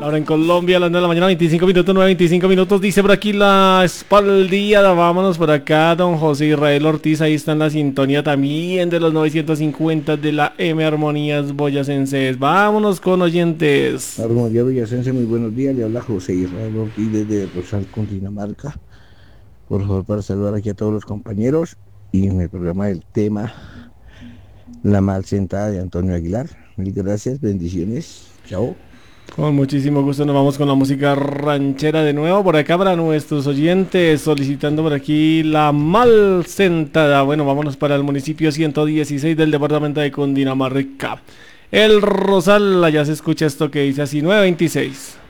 Ahora en Colombia, a las 9 de la mañana, 25 minutos, 9:25 minutos. Dice por aquí la espaldilla. Vámonos por acá, don José Israel Ortiz. Ahí está en la sintonía también de los 950 de la M Armonías Boyacenses. Vámonos con oyentes. Armonía Boyacense, muy buenos días. Le habla José Israel Ortiz desde Rosal, Cundinamarca. Por favor, para saludar aquí a todos los compañeros. Y en el programa del tema La Mal Sentada de Antonio Aguilar. Mil gracias, bendiciones. Chao. Con muchísimo gusto nos vamos con la música ranchera de nuevo por acá para nuestros oyentes, solicitando por aquí La Mal Sentada. Bueno, vámonos para el municipio 116 del departamento de Cundinamarca. El Rosal, allá se escucha esto que dice así, 926.